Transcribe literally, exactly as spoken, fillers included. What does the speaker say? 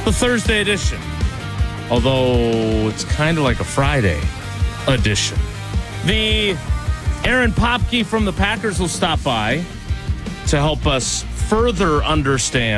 the Thursday edition. Although it's kind of like a Friday edition. The Aaron Popke from the Packers will stop by to help us further understand